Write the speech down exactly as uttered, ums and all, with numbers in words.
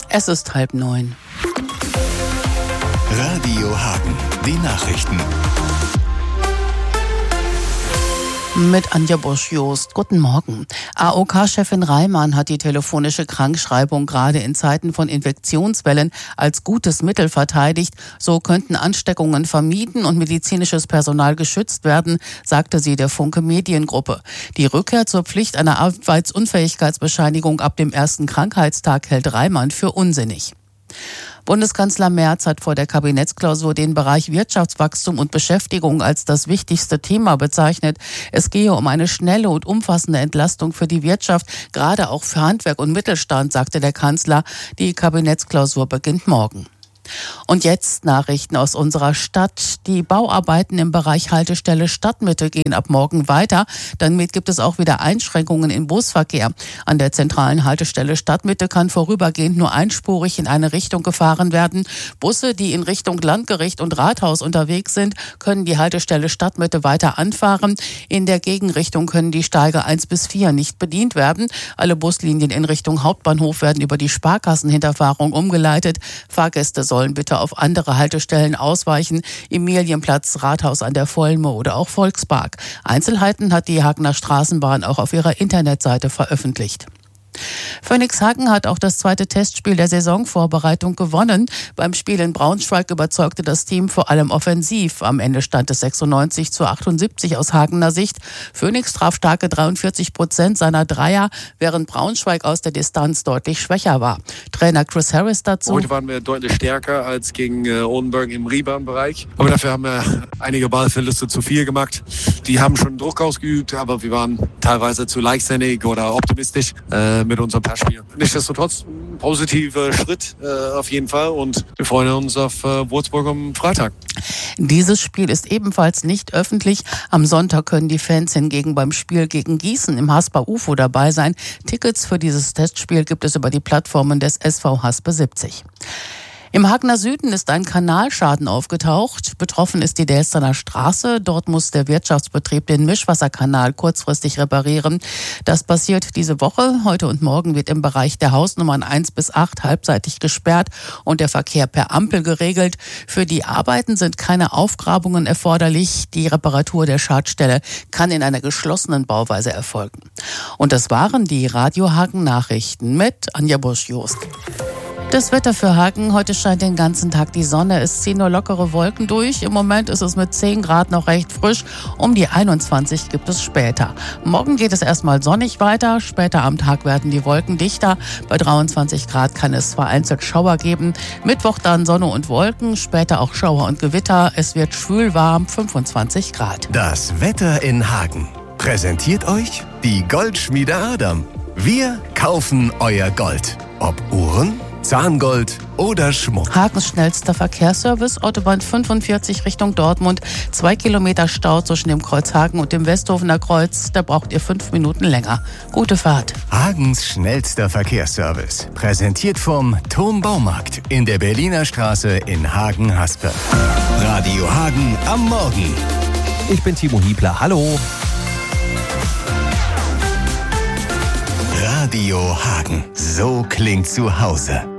Es ist halb neun. Radio Hagen, die Nachrichten. Mit Anja Bosch-Jost. Guten Morgen. A O K-Chefin Reimann hat die telefonische Krankschreibung gerade in Zeiten von Infektionswellen als gutes Mittel verteidigt. So könnten Ansteckungen vermieden und medizinisches Personal geschützt werden, sagte sie der Funke Mediengruppe. Die Rückkehr zur Pflicht einer Arbeitsunfähigkeitsbescheinigung ab dem ersten Krankheitstag hält Reimann für unsinnig. Bundeskanzler Merz hat vor der Kabinettsklausur den Bereich Wirtschaftswachstum und Beschäftigung als das wichtigste Thema bezeichnet. Es gehe um eine schnelle und umfassende Entlastung für die Wirtschaft, gerade auch für Handwerk und Mittelstand, sagte der Kanzler. Die Kabinettsklausur beginnt morgen. Und jetzt Nachrichten aus unserer Stadt. Die Bauarbeiten im Bereich Haltestelle Stadtmitte gehen ab morgen weiter. Damit gibt es auch wieder Einschränkungen im Busverkehr. An der zentralen Haltestelle Stadtmitte kann vorübergehend nur einspurig in eine Richtung gefahren werden. Busse, die in Richtung Landgericht und Rathaus unterwegs sind, können die Haltestelle Stadtmitte weiter anfahren. In der Gegenrichtung können die Steige eins bis vier nicht bedient werden. Alle Buslinien in Richtung Hauptbahnhof werden über die Sparkassenhinterfahrung umgeleitet. Fahrgäste sollen sollen bitte auf andere Haltestellen ausweichen. Emilienplatz, Rathaus an der Volme oder auch Volkspark. Einzelheiten hat die Hagener Straßenbahn auch auf ihrer Internetseite veröffentlicht. Phönix Hagen hat auch das zweite Testspiel der Saisonvorbereitung gewonnen. Beim Spiel in Braunschweig überzeugte das Team vor allem offensiv. Am Ende stand es sechsundneunzig zu achtundsiebzig aus Hagener Sicht. Phönix traf starke dreiundvierzig Prozent seiner Dreier, während Braunschweig aus der Distanz deutlich schwächer war. Trainer Chris Harris dazu: Heute waren wir deutlich stärker als gegen äh, Odenberg im Rebound-Bereich. Aber dafür haben wir einige Ballverluste zu viel gemacht. Die haben schon Druck ausgeübt, aber wir waren teilweise zu leichtsinnig oder optimistisch äh, mit unserem Passspiel. Nichtsdestotrotz ein positiver Schritt äh, auf jeden Fall und wir freuen uns auf äh, Würzburg am Freitag. Dieses Spiel ist ebenfalls nicht öffentlich. Am Sonntag können die Fans hingegen beim Spiel gegen Gießen im Hasper U F O dabei sein. Tickets für dieses Testspiel gibt es über die Plattformen des S V Haspe siebzig. Im Hagener Süden ist ein Kanalschaden aufgetaucht. Betroffen ist die Delstener Straße. Dort muss der Wirtschaftsbetrieb den Mischwasserkanal kurzfristig reparieren. Das passiert diese Woche. Heute und morgen wird im Bereich der Hausnummern eins bis acht halbseitig gesperrt und der Verkehr per Ampel geregelt. Für die Arbeiten sind keine Aufgrabungen erforderlich. Die Reparatur der Schadstelle kann in einer geschlossenen Bauweise erfolgen. Und das waren die Radio Hagen Nachrichten mit Anja Bosch-Jost. Das Wetter für Hagen: Heute scheint den ganzen Tag die Sonne. Es ziehen nur lockere Wolken durch. Im Moment ist es mit zehn Grad noch recht frisch. Um die einundzwanzig gibt es später. Morgen geht es erstmal sonnig weiter. Später am Tag werden die Wolken dichter. Bei dreiundzwanzig Grad kann es vereinzelt Schauer geben. Mittwoch dann Sonne und Wolken. Später auch Schauer und Gewitter. Es wird schwül warm, fünfundzwanzig Grad. Das Wetter in Hagen präsentiert euch die Goldschmiede Adam. Wir kaufen euer Gold. Ob Uhren, Zahngold oder Schmuck. Hagens schnellster Verkehrsservice, Autobahn fünfundvierzig Richtung Dortmund. Zwei Kilometer Stau zwischen dem Kreuz Hagen und dem Westhofener Kreuz. Da braucht ihr fünf Minuten länger. Gute Fahrt. Hagens schnellster Verkehrsservice. Präsentiert vom Turm Baumarkt in der Berliner Straße in Hagen-Haspe. Radio Hagen am Morgen. Ich bin Timo Hiebler. Hallo. Radio Hagen. So klingt zu Hause.